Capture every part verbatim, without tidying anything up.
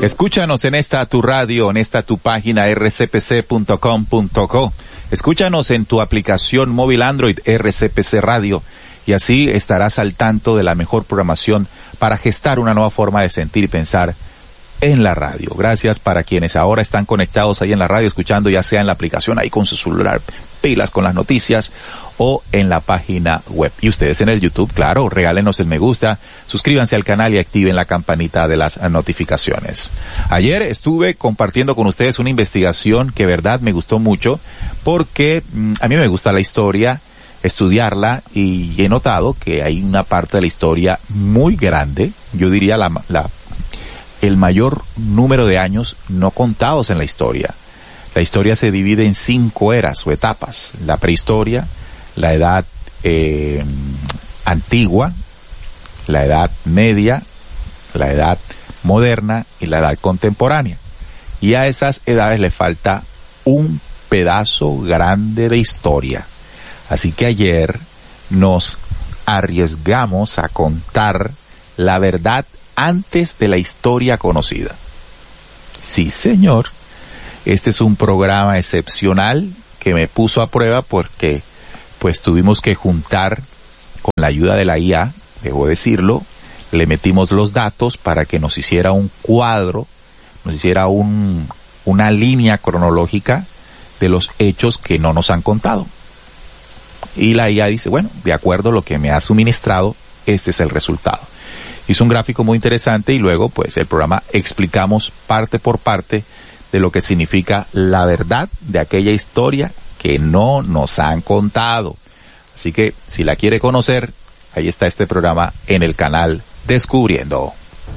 Escúchanos en esta tu radio, en esta tu página erre ce pe ce punto com punto co. Escúchanos en tu aplicación móvil Android erre ce pe ce Radio y así estarás al tanto de la mejor programación para gestar una nueva forma de sentir y pensar en la radio. Gracias para quienes ahora están conectados ahí en la radio, escuchando ya sea en la aplicación ahí con su celular, pilas con las noticias o en la página web. Y ustedes en el YouTube, claro, regálenos el me gusta, suscríbanse al canal y activen la campanita de las notificaciones. Ayer estuve compartiendo con ustedes una investigación que verdad me gustó mucho porque mmm, a mí me gusta la historia, estudiarla, y he notado que hay una parte de la historia muy grande, yo diría la, la el mayor número de años no contados en la historia. La historia se divide en cinco eras o etapas: la prehistoria, la edad eh, antigua, la edad media, la edad moderna y la edad contemporánea. Y a esas edades le falta un pedazo grande de historia. Así que ayer nos arriesgamos a contar la verdad antes de la historia conocida. Sí, señor. Este es un programa excepcional que me puso a prueba porque pues tuvimos que juntar con la ayuda de la I A, debo decirlo, le metimos los datos para que nos hiciera un cuadro, nos hiciera un, una línea cronológica de los hechos que no nos han contado. Y la I A dice, bueno, de acuerdo a lo que me ha suministrado, este es el resultado. Hizo un gráfico muy interesante y luego pues el programa explicamos parte por parte de lo que significa la verdad de aquella historia que no nos han contado. Así que si la quiere conocer, ahí está este programa en el canal Descubriendo.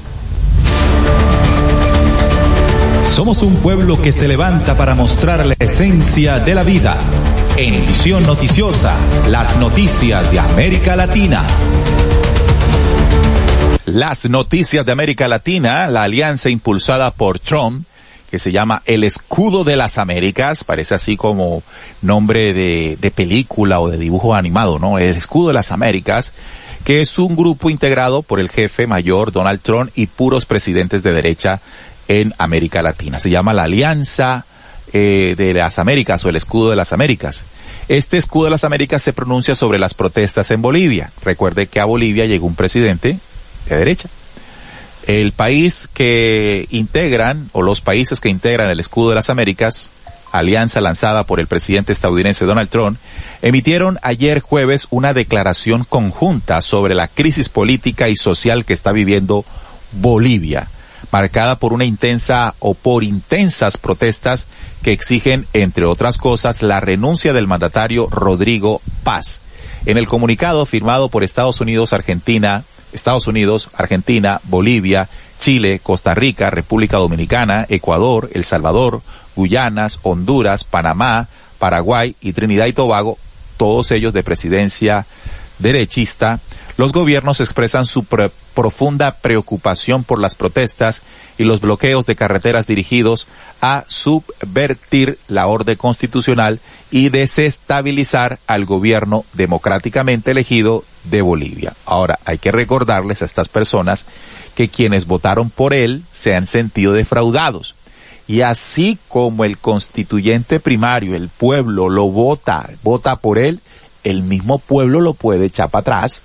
Somos un pueblo que se levanta para mostrar la esencia de la vida. En Visión Noticiosa, las noticias de América Latina. Las noticias de América Latina, la alianza impulsada por Trump, que se llama el Escudo de las Américas, parece así como nombre de, de película o de dibujo animado, ¿no? El Escudo de las Américas, que es un grupo integrado por el jefe mayor Donald Trump y puros presidentes de derecha en América Latina. Se llama la Alianza eh, de las Américas o el Escudo de las Américas. Este Escudo de las Américas se pronuncia sobre las protestas en Bolivia. Recuerde que a Bolivia llegó un presidente de derecha. El país que integran, o los países que integran el Escudo de las Américas, alianza lanzada por el presidente estadounidense Donald Trump, emitieron ayer jueves una declaración conjunta sobre la crisis política y social que está viviendo Bolivia, marcada por una intensa o por intensas protestas que exigen, entre otras cosas, la renuncia del mandatario Rodrigo Paz. En el comunicado firmado por Estados Unidos, Argentina, Estados Unidos, Argentina, Bolivia, Chile, Costa Rica, República Dominicana, Ecuador, El Salvador, Guyanas, Honduras, Panamá, Paraguay y Trinidad y Tobago, todos ellos de presidencia derechista, los gobiernos expresan su pre- profunda preocupación por las protestas y los bloqueos de carreteras dirigidos a subvertir la orden constitucional y desestabilizar al gobierno democráticamente elegido de Bolivia. Ahora, hay que recordarles a estas personas que quienes votaron por él se han sentido defraudados. Y así como el constituyente primario, el pueblo lo vota, vota por él, el mismo pueblo lo puede echar para atrás.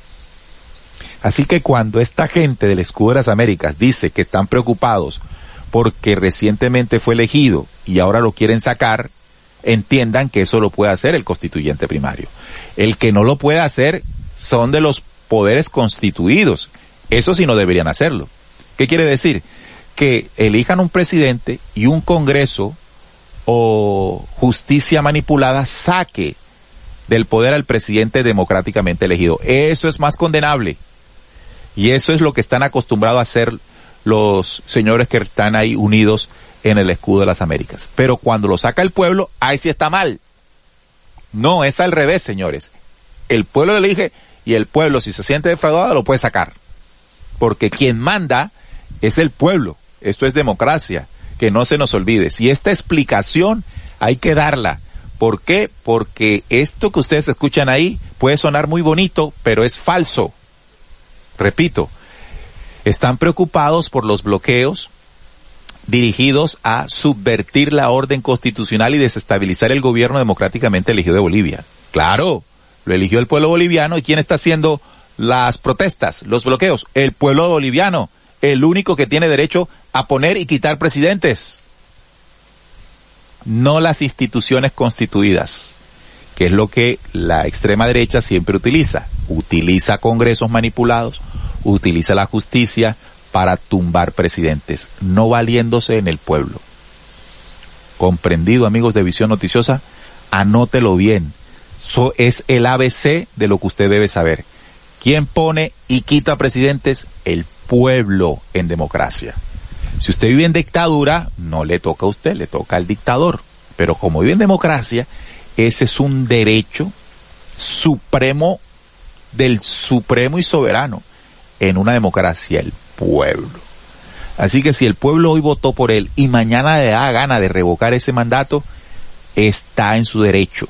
Así que cuando esta gente del Escudo de las Américas dice que están preocupados porque recientemente fue elegido y ahora lo quieren sacar, entiendan que eso lo puede hacer el constituyente primario. El que no lo puede hacer son de los poderes constituidos. Eso sí no deberían hacerlo. ¿Qué quiere decir? Que elijan un presidente y un Congreso o justicia manipulada saque del poder al presidente democráticamente elegido. Eso es más condenable. Y eso es lo que están acostumbrados a hacer los señores que están ahí unidos en el Escudo de las Américas. Pero cuando lo saca el pueblo, ahí sí está mal. No, es al revés, señores. El pueblo lo elige y el pueblo, si se siente defraudado, lo puede sacar. Porque quien manda es el pueblo. Esto es democracia, que no se nos olvide. Si esta explicación hay que darla. ¿Por qué? Porque esto que ustedes escuchan ahí puede sonar muy bonito, pero es falso. Repito, están preocupados por los bloqueos dirigidos a subvertir la orden constitucional y desestabilizar el gobierno democráticamente elegido de Bolivia. Claro, lo eligió el pueblo boliviano. ¿Y quién está haciendo las protestas, los bloqueos? El pueblo boliviano, el único que tiene derecho a poner y quitar presidentes. No las instituciones constituidas, que es lo que la extrema derecha siempre utiliza. Utiliza congresos manipulados, utiliza la justicia para tumbar presidentes, no valiéndose en el pueblo. ¿Comprendido, amigos de Visión Noticiosa? Anótelo bien. Eso es el A B C de lo que usted debe saber. ¿Quién pone y quita presidentes? El pueblo en democracia. Si usted vive en dictadura, no le toca a usted, le toca al dictador. Pero como vive en democracia, ese es un derecho supremo del supremo y soberano en una democracia, el pueblo. Así que si el pueblo hoy votó por él y mañana le da gana de revocar ese mandato, está en su derecho.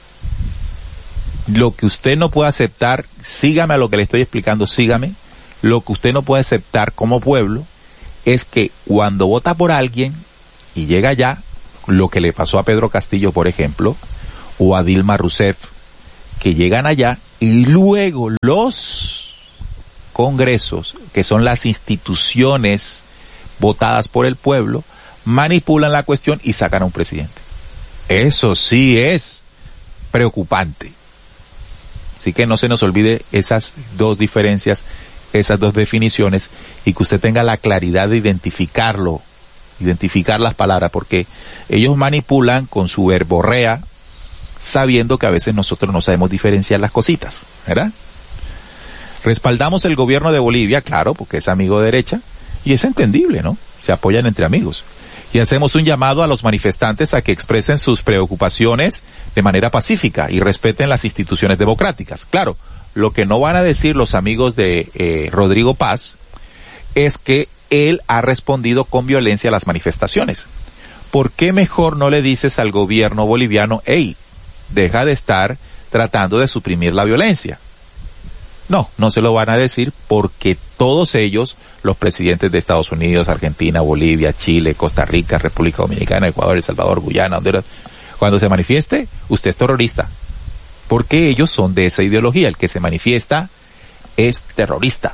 Lo que usted no puede aceptar, sígame a lo que le estoy explicando, sígame, lo que usted no puede aceptar como pueblo es que cuando vota por alguien y llega allá, lo que le pasó a Pedro Castillo, por ejemplo, o a Dilma Rousseff, que llegan allá y luego los congresos, que son las instituciones votadas por el pueblo, manipulan la cuestión y sacan a un presidente. Eso sí es preocupante. Así que no se nos olvide esas dos diferencias, esas dos definiciones, y que usted tenga la claridad de identificarlo, identificar las palabras, porque ellos manipulan con su verborrea, sabiendo que a veces nosotros no sabemos diferenciar las cositas, ¿verdad? Respaldamos el gobierno de Bolivia, claro, porque es amigo de derecha, y es entendible, ¿no? Se apoyan entre amigos. Y hacemos un llamado a los manifestantes a que expresen sus preocupaciones de manera pacífica y respeten las instituciones democráticas. Claro, lo que no van a decir los amigos de eh, Rodrigo Paz es que él ha respondido con violencia a las manifestaciones. ¿Por qué mejor no le dices al gobierno boliviano, hey, deja de estar tratando de suprimir la violencia? No, no se lo van a decir porque todos ellos, los presidentes de Estados Unidos, Argentina, Bolivia, Chile, Costa Rica, República Dominicana, Ecuador, El Salvador, Guyana, Honduras, cuando se manifieste, usted es terrorista. Porque ellos son de esa ideología. El que se manifiesta es terrorista.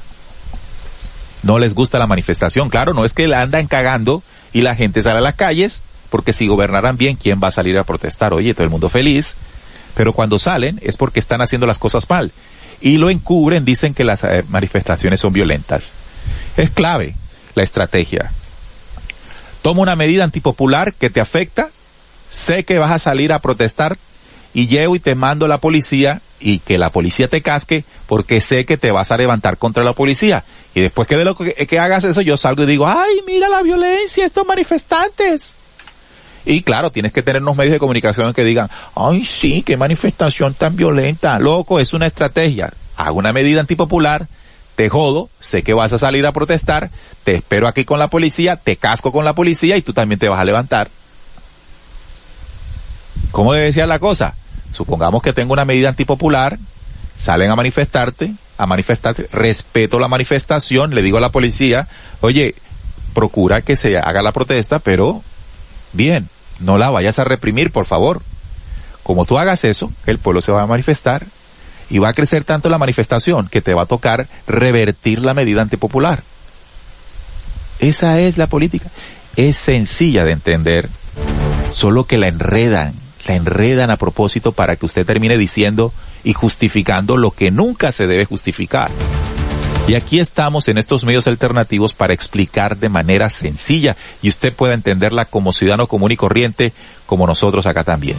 No les gusta la manifestación. Claro, no es que la andan cagando y la gente sale a las calles, porque si gobernaran bien, ¿quién va a salir a protestar? Oye, todo el mundo feliz. Pero cuando salen es porque están haciendo las cosas mal. Y lo encubren, dicen que las eh, manifestaciones son violentas. Es clave la estrategia. Toma una medida antipopular que te afecta, sé que vas a salir a protestar y llego y te mando a la policía y que la policía te casque porque sé que te vas a levantar contra la policía. Y después que de lo que, que hagas eso, yo salgo y digo, ay, mira la violencia, estos manifestantes. Y claro, tienes que tener unos medios de comunicación que digan, ay sí, qué manifestación tan violenta, loco, es una estrategia. Hago una medida antipopular, te jodo, sé que vas a salir a protestar, te espero aquí con la policía, te casco con la policía y tú también te vas a levantar. ¿Cómo debe ser la cosa? Supongamos que tengo una medida antipopular, salen a manifestarte, a manifestarse, respeto la manifestación, le digo a la policía, oye, procura que se haga la protesta, pero bien, no la vayas a reprimir, por favor. Como tú hagas eso, el pueblo se va a manifestar y va a crecer tanto la manifestación que te va a tocar revertir la medida antipopular. Esa es la política. Es sencilla de entender, solo que la enredan, la enredan a propósito para que usted termine diciendo y justificando lo que nunca se debe justificar. Y aquí estamos en estos medios alternativos para explicar de manera sencilla y usted pueda entenderla como ciudadano común y corriente, como nosotros acá también.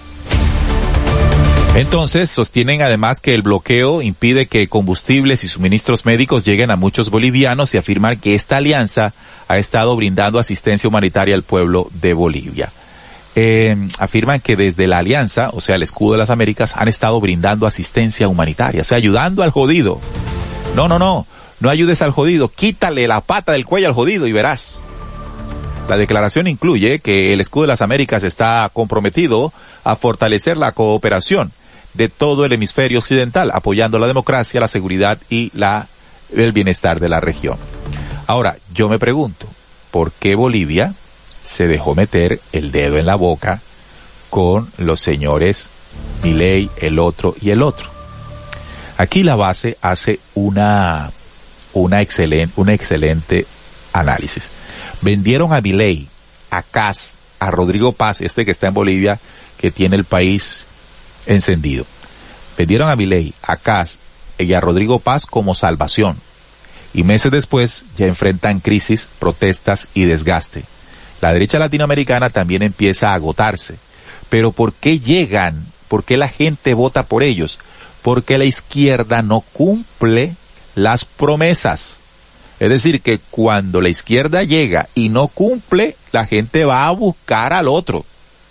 Entonces, sostienen además que el bloqueo impide que combustibles y suministros médicos lleguen a muchos bolivianos y afirman que esta alianza ha estado brindando asistencia humanitaria al pueblo de Bolivia. Eh, afirman que desde la alianza, o sea, el escudo de las Américas, han estado brindando asistencia humanitaria, o sea, ayudando al jodido. No, no, no, no ayudes al jodido, quítale la pata del cuello al jodido y verás. La declaración incluye que el escudo de las Américas está comprometido a fortalecer la cooperación de todo el hemisferio occidental, apoyando la democracia, la seguridad y la, el bienestar de la región. Ahora, yo me pregunto, por qué Bolivia se dejó meter el dedo en la boca con los señores Milei, el otro y el otro. Aquí la base hace una, una excelente, un excelente análisis. Vendieron a Milei, a Kast, a Rodrigo Paz, este que está en Bolivia, que tiene el país encendido. Vendieron a Milei, a Kast y a Rodrigo Paz como salvación. Y meses después ya enfrentan crisis, protestas y desgaste. La derecha latinoamericana también empieza a agotarse. Pero ¿por qué llegan? ¿Por qué la gente vota por ellos? Porque la izquierda no cumple las promesas. Es decir, que cuando la izquierda llega y no cumple, la gente va a buscar al otro.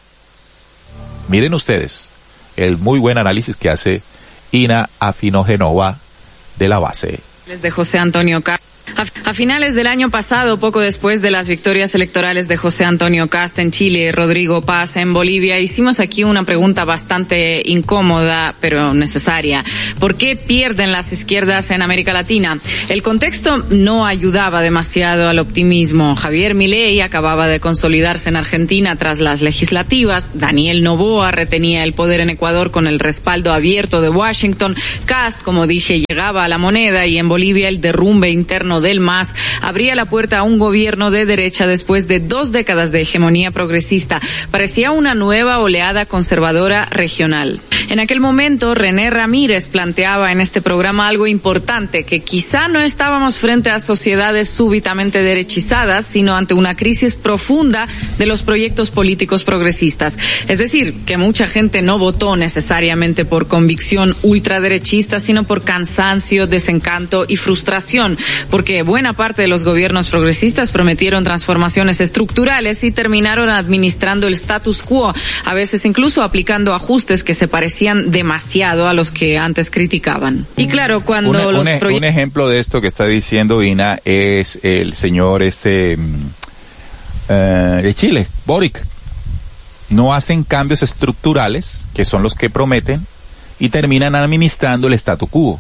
Miren ustedes el muy buen análisis que hace Ina Afinogenova de la base. De José Antonio Kast. A finales del año pasado, poco después de las victorias electorales de José Antonio Kast en Chile y Rodrigo Paz en Bolivia, hicimos aquí una pregunta bastante incómoda, pero necesaria. ¿Por qué pierden las izquierdas en América Latina? El contexto no ayudaba demasiado al optimismo. Javier Milei acababa de consolidarse en Argentina tras las legislativas. Daniel Noboa retenía el poder en Ecuador con el respaldo abierto de Washington. Kast, como dije, llegaba a la moneda, y en Bolivia el derrumbe interno del MAS abría la puerta a un gobierno de derecha después de dos décadas de hegemonía progresista. Parecía una nueva oleada conservadora regional. En aquel momento, René Ramírez planteaba en este programa algo importante, que quizá no estábamos frente a sociedades súbitamente derechizadas, sino ante una crisis profunda de los proyectos políticos progresistas. Es decir, que mucha gente no votó necesariamente por convicción ultraderechista, sino por cansancio, desencanto y frustración, porque buena parte de los gobiernos progresistas prometieron transformaciones estructurales y terminaron administrando el status quo, a veces incluso aplicando ajustes que se parecían demasiado a los que antes criticaban. Y claro, cuando una, los un, proye- un ejemplo de esto que está diciendo Ina es el señor este uh, de Chile, Boric. No hacen cambios estructurales, que son los que prometen, y terminan administrando el statu quo,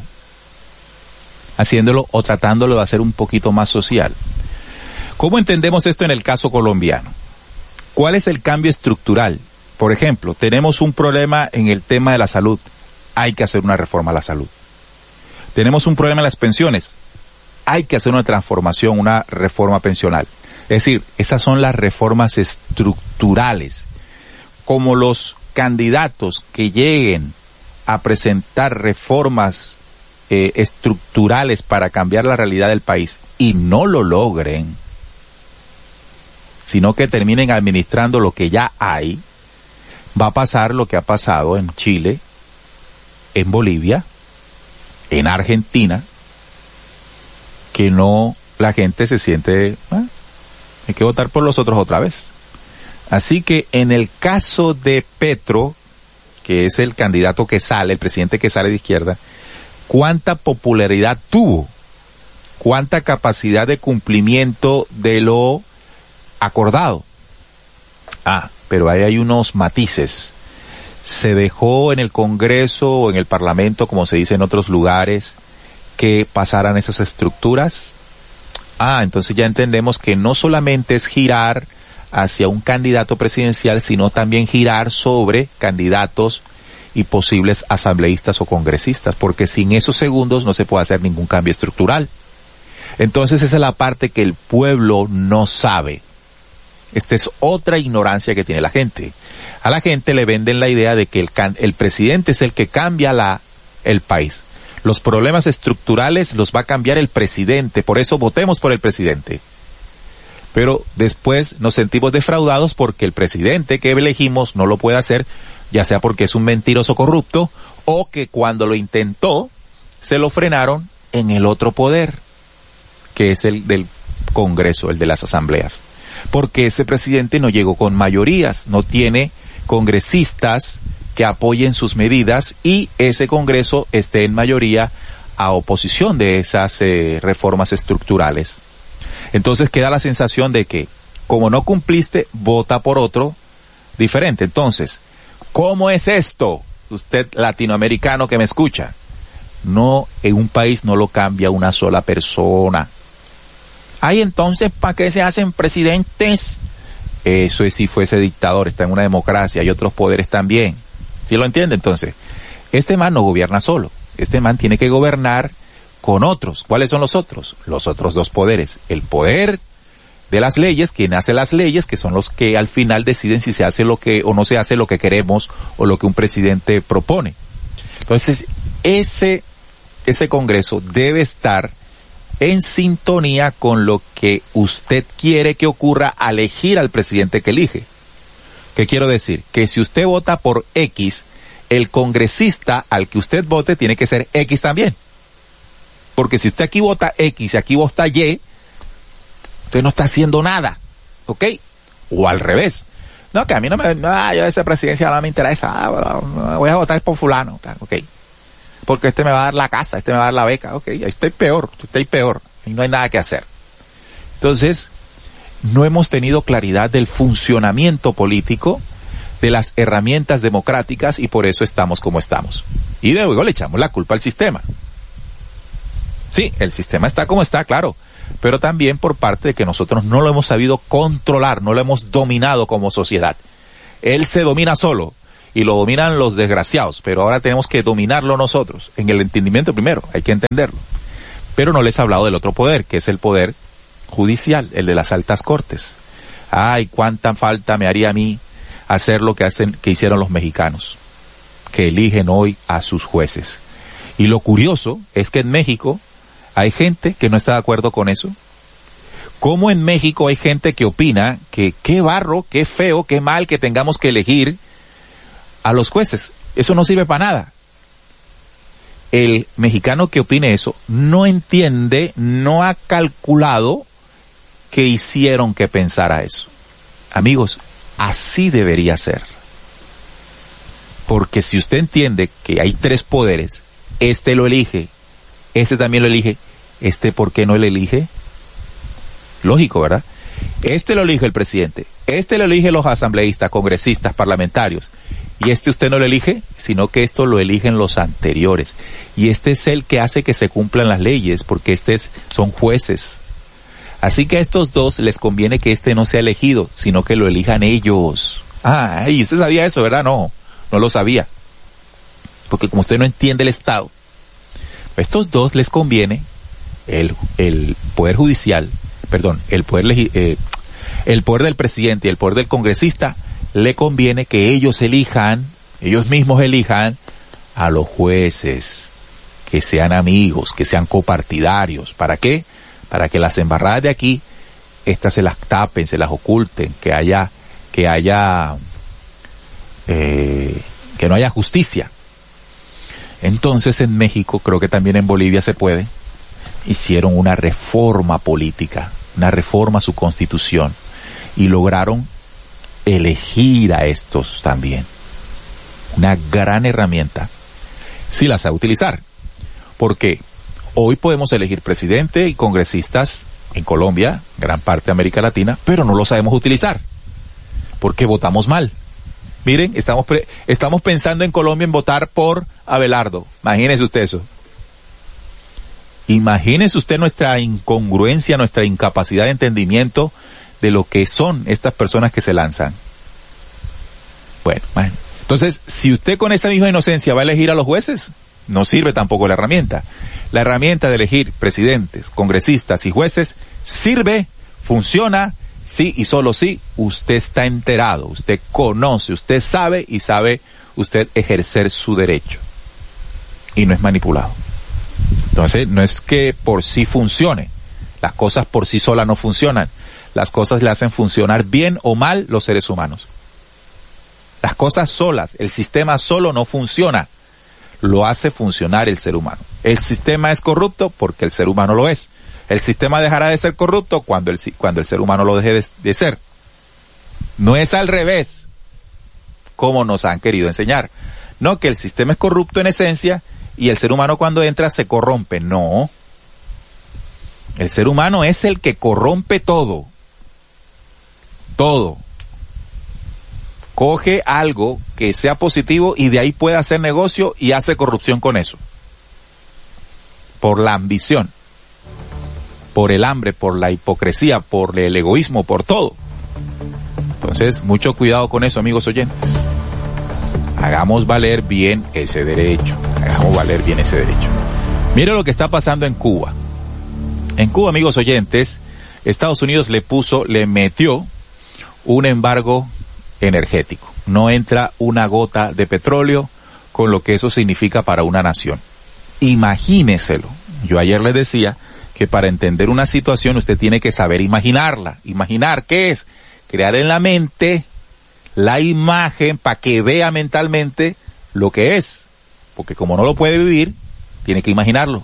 haciéndolo o tratándolo de hacer un poquito más social. ¿Cómo entendemos esto en el caso colombiano? ¿Cuál es el cambio estructural? Por ejemplo, tenemos un problema en el tema de la salud. Hay que hacer una reforma a la salud. Tenemos un problema en las pensiones. Hay que hacer una transformación, una reforma pensional. Es decir, estas son las reformas estructurales. Como los candidatos que lleguen a presentar reformas Eh, estructurales para cambiar la realidad del país y no lo logren, sino que terminen administrando lo que ya hay, va a pasar lo que ha pasado en Chile, en Bolivia, en Argentina, que no, la gente se siente, ah, hay que votar por los otros otra vez. Así que en el caso de Petro, que es el candidato que sale, el presidente que sale de izquierda, ¿cuánta popularidad tuvo? ¿Cuánta capacidad de cumplimiento de lo acordado? Ah, pero ahí hay unos matices. Se dejó en el Congreso o en el Parlamento, como se dice en otros lugares, que pasaran esas estructuras. Ah, entonces ya entendemos que no solamente es girar hacia un candidato presidencial, sino también girar sobre candidatos y posibles asambleístas o congresistas, porque sin esos segundos no se puede hacer ningún cambio estructural. Entonces esa es la parte que el pueblo no sabe. Esta es otra ignorancia que tiene la gente. A la gente le venden la idea de que el, el presidente es el que cambia la, el país. Los problemas estructurales los va a cambiar el presidente, por eso votemos por el presidente. Pero después nos sentimos defraudados porque el presidente que elegimos no lo puede hacer, ya sea porque es un mentiroso corrupto o que cuando lo intentó se lo frenaron en el otro poder, que es el del Congreso, el de las asambleas. Porque ese presidente no llegó con mayorías, no tiene congresistas que apoyen sus medidas y ese Congreso esté en mayoría a oposición de esas eh, reformas estructurales. Entonces queda la sensación de que como no cumpliste, vota por otro diferente. Entonces, ¿cómo es esto? Usted latinoamericano que me escucha, no, en un país no lo cambia una sola persona. Ay, entonces, ¿para qué se hacen presidentes? Eso es si fuese dictador, está en una democracia, hay otros poderes también. ¿Sí lo entiende? Entonces, este man no gobierna solo, este man tiene que gobernar con otros. ¿Cuáles son los otros? Los otros dos poderes. El poder de las leyes, quien hace las leyes, que son los que al final deciden si se hace lo que o no se hace lo que queremos o lo que un presidente propone. Entonces, ese, ese Congreso debe estar en sintonía con lo que usted quiere que ocurra al elegir al presidente que elige. ¿Qué quiero decir? Que si usted vota por X, el congresista al que usted vote tiene que ser X también. Porque si usted aquí vota X y aquí vota Y, usted no está haciendo nada, ¿ok? O al revés. No, que a mí no me, no, yo esa presidencia no me interesa, ah, voy a votar por fulano, ¿ok? Porque este me va a dar la casa, este me va a dar la beca, ok, ahí estoy peor, estoy peor, y no hay nada que hacer. Entonces, no hemos tenido claridad del funcionamiento político, de las herramientas democráticas, y por eso estamos como estamos. Y de luego le echamos la culpa al sistema. Sí, el sistema está como está, claro, pero también por parte de que nosotros no lo hemos sabido controlar, no lo hemos dominado como sociedad. Él se domina solo y lo dominan los desgraciados, pero ahora tenemos que dominarlo nosotros, en el entendimiento primero, hay que entenderlo. Pero no les he hablado del otro poder, que es el poder judicial, el de las altas cortes. Ay, cuánta falta me haría a mí hacer lo que hacen, que hicieron los mexicanos, que eligen hoy a sus jueces. Y lo curioso es que en México hay gente que no está de acuerdo con eso. Como en México hay gente que opina que qué barro, qué feo, qué mal que tengamos que elegir a los jueces. Eso no sirve para nada. El mexicano que opine eso no entiende, no ha calculado que hicieron que pensara eso. Amigos, así debería ser. Porque si usted entiende que hay tres poderes, este lo elige, este también lo elige, este ¿por qué no lo elige? Lógico, ¿verdad? Este lo elige el presidente, este lo elige los asambleístas, congresistas, parlamentarios, y este usted no lo elige, sino que esto lo eligen los anteriores. Y este es el que hace que se cumplan las leyes, porque estos son jueces. Así que a estos dos les conviene que este no sea elegido, sino que lo elijan ellos. Ah, y usted sabía eso, ¿verdad? No, no lo sabía. Porque como usted no entiende el Estado, a estos dos les conviene el, el poder judicial, perdón, el poder legi- eh, el poder del presidente y el poder del congresista, le conviene que ellos elijan, ellos mismos elijan a los jueces, que sean amigos, que sean copartidarios. ¿Para qué? Para que las embarradas de aquí, estas se las tapen, se las oculten, que haya, que haya, eh, que no haya justicia. Entonces en México, creo que también en Bolivia se puede, hicieron una reforma política, una reforma a su constitución, y lograron elegir a estos también. Una gran herramienta, si la sabe utilizar. Porque hoy podemos elegir presidente y congresistas en Colombia, gran parte de América Latina, pero no lo sabemos utilizar, porque votamos mal. Miren, estamos pre- estamos pensando en Colombia en votar por Abelardo. Imagínese usted eso. Imagínese usted nuestra incongruencia, nuestra incapacidad de entendimiento de lo que son estas personas que se lanzan. Bueno, bueno, entonces, si usted con esa misma inocencia va a elegir a los jueces, no sirve tampoco la herramienta. La herramienta de elegir presidentes, congresistas y jueces sirve, funciona, sí y solo sí usted está enterado, usted conoce, usted sabe y sabe usted ejercer su derecho. Y no es manipulado. Entonces, no es que por sí funcione. Las cosas por sí solas no funcionan. Las cosas le hacen funcionar bien o mal los seres humanos. Las cosas solas, el sistema solo no funciona. Lo hace funcionar el ser humano. El sistema es corrupto porque el ser humano lo es. El sistema dejará de ser corrupto cuando el, cuando el ser humano lo deje de, de ser. No es al revés, como nos han querido enseñar. No, que el sistema es corrupto en esencia y el ser humano cuando entra se corrompe. No. El ser humano es el que corrompe todo. Todo. Coge algo que sea positivo y de ahí puede hacer negocio y hace corrupción con eso. Por la ambición. por el hambre, por la hipocresía, por el egoísmo, por todo. Entonces, mucho cuidado con eso, amigos oyentes. Hagamos valer bien ese derecho. Hagamos valer bien ese derecho. Mira lo que está pasando en Cuba. En Cuba, amigos oyentes, Estados Unidos le puso, le metió un embargo energético. No entra una gota de petróleo, con lo que eso significa para una nación. Imagíneselo. Yo ayer les decía que para entender una situación usted tiene que saber imaginarla. Imaginar, ¿qué es? Crear en la mente la imagen para que vea mentalmente lo que es. Porque como no lo puede vivir, tiene que imaginarlo.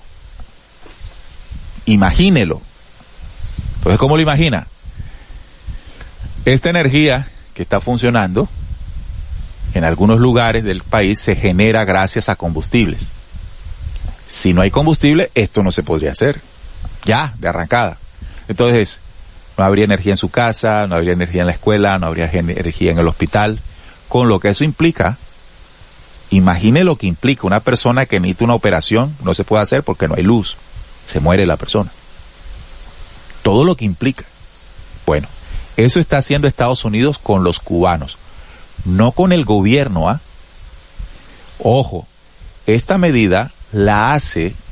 Imagínelo. Entonces, ¿cómo lo imagina? Esta energía que está funcionando en algunos lugares del país se genera gracias a combustibles. Si no hay combustible, esto no se podría hacer. Ya, de arrancada. Entonces, no habría energía en su casa, no habría energía en la escuela, no habría energía en el hospital. Con lo que eso implica, imagine lo que implica una persona que necesita una operación, no se puede hacer porque no hay luz. Se muere la persona. Todo lo que implica. Bueno, eso está haciendo Estados Unidos con los cubanos. No con el gobierno, ¿ah? ¿eh? Ojo, esta medida la hace